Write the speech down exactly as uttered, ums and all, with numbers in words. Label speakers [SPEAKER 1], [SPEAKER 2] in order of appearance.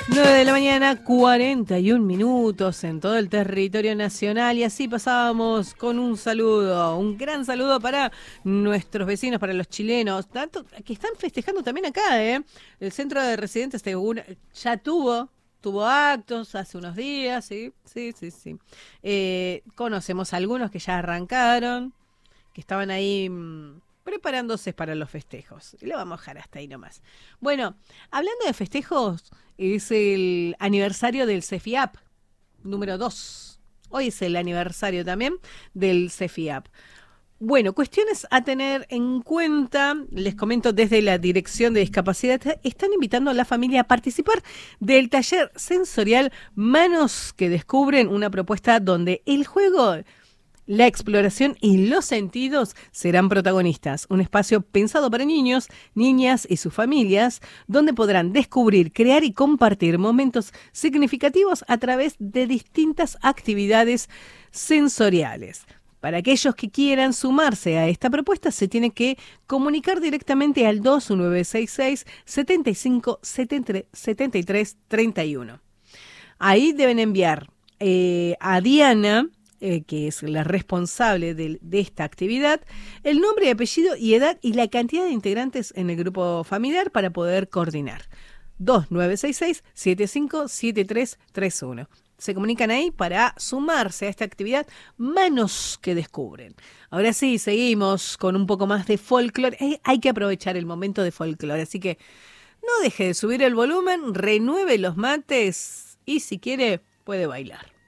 [SPEAKER 1] nueve de la mañana, cuarenta y un minutos en todo el territorio nacional, y así pasábamos con un saludo, un gran saludo para nuestros vecinos, para los chilenos, tanto que están festejando también acá, ¿eh? El centro de residentes de una, ya tuvo, tuvo actos hace unos días, sí, sí, sí, sí. Eh, conocemos algunos que ya arrancaron, que estaban ahí mmm, preparándose para los festejos. Y lo vamos a dejar hasta ahí nomás. Bueno, hablando de festejos, es el aniversario del CEFIAP, número dos. Hoy es el aniversario también del CEFIAP. Bueno, cuestiones a tener en cuenta, les comento desde la Dirección de Discapacidad, están invitando a la familia a participar del taller sensorial Manos que Descubren, una propuesta donde el juego, la exploración y los sentidos serán protagonistas. Un espacio pensado para niños, niñas y sus familias, donde podrán descubrir, crear y compartir momentos significativos a través de distintas actividades sensoriales. Para aquellos que quieran sumarse a esta propuesta, se tiene que comunicar directamente al dos nueve seis seis, setenta y cinco, setenta y tres, treinta y uno. Ahí deben enviar eh, a Diana, Eh, que es la responsable de, de esta actividad, el nombre y apellido y edad y la cantidad de integrantes en el grupo familiar para poder coordinar. dos nueve seis seis, setenta y cinco, setenta y tres, treinta y uno. Se comunican ahí para sumarse a esta actividad Manos que Descubren. Ahora sí, seguimos con un poco más de folclore. Eh, hay que aprovechar el momento de folclore, así que no deje de subir el volumen, renueve los mates y si quiere puede bailar.